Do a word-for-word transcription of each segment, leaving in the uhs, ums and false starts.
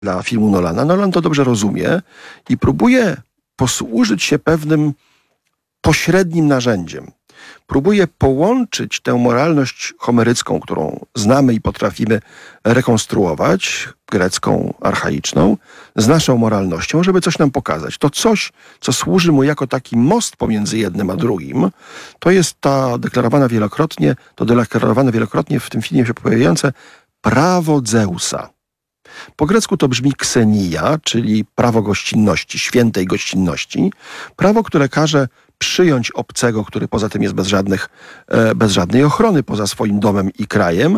dla filmu Nolana. Nolan to dobrze rozumie i próbuje posłużyć się pewnym pośrednim narzędziem. Próbuje połączyć tę moralność homerycką, którą znamy i potrafimy rekonstruować, grecką, archaiczną, z naszą moralnością, żeby coś nam pokazać. To coś, co służy mu jako taki most pomiędzy jednym a drugim, to jest ta deklarowana wielokrotnie, to deklarowane wielokrotnie w tym filmie się pojawiające prawo Zeusa. Po grecku to brzmi ksenia, czyli prawo gościnności, świętej gościnności. Prawo, które każe przyjąć obcego, który poza tym jest bez, żadnych, bez żadnej ochrony poza swoim domem i krajem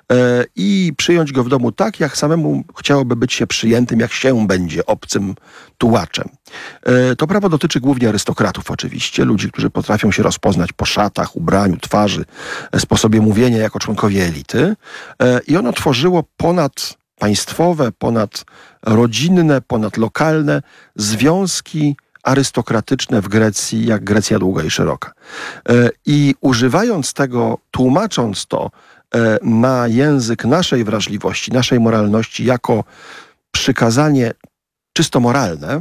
i przyjąć go w domu tak, jak samemu chciałoby być się przyjętym, jak się będzie obcym tułaczem. To prawo dotyczy głównie arystokratów oczywiście, ludzi, którzy potrafią się rozpoznać po szatach, ubraniu, twarzy, sposobie mówienia jako członkowie elity i ono tworzyło ponad państwowe, ponadrodzinne, ponadlokalne związki arystokratyczne w Grecji, jak Grecja długa i szeroka. I używając tego, tłumacząc to na język naszej wrażliwości, naszej moralności jako przykazanie czysto moralne,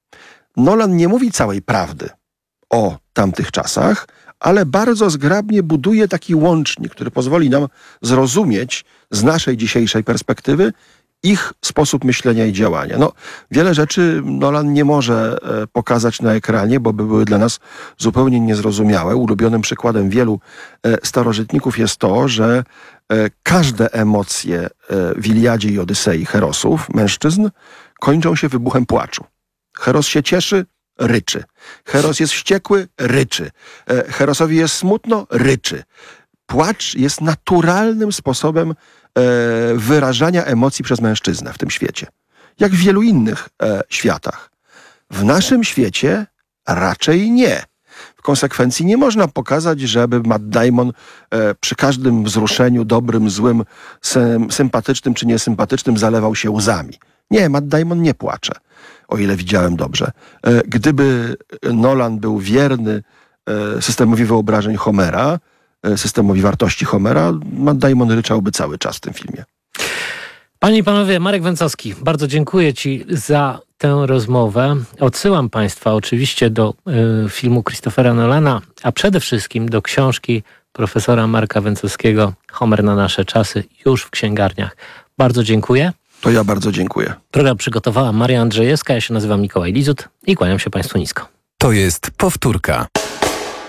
Nolan nie mówi całej prawdy o tamtych czasach, ale bardzo zgrabnie buduje taki łącznik, który pozwoli nam zrozumieć z naszej dzisiejszej perspektywy ich sposób myślenia i działania. No, wiele rzeczy Nolan nie może e, pokazać na ekranie, bo by były dla nas zupełnie niezrozumiałe. Ulubionym przykładem wielu e, starożytników jest to, że e, każde emocje e, w Iliadzie i Odysei Herosów, mężczyzn, kończą się wybuchem płaczu. Heros się cieszy, ryczy. Heros jest wściekły, ryczy. E, Herosowi jest smutno, ryczy. Płacz jest naturalnym sposobem wyrażania emocji przez mężczyznę w tym świecie. Jak w wielu innych e, światach. W naszym świecie raczej nie. W konsekwencji nie można pokazać, żeby Matt Damon e, przy każdym wzruszeniu, dobrym, złym, sym, sympatycznym czy niesympatycznym zalewał się łzami. Nie, Matt Damon nie płacze, o ile widziałem dobrze. E, gdyby Nolan był wierny e, systemowi wyobrażeń Homera, systemowi wartości Homera, Matt Damon ryczałby cały czas w tym filmie. Panie i panowie, Marek Węcowski, bardzo dziękuję Ci za tę rozmowę. Odsyłam Państwa oczywiście do y, filmu Christophera Nolana, a przede wszystkim do książki profesora Marka Węcowskiego Homer na nasze czasy, już w księgarniach. Bardzo dziękuję. To ja bardzo dziękuję. Program przygotowała Maria Andrzejewska, ja się nazywam Mikołaj Lizut i kłaniam się Państwu nisko. To jest powtórka.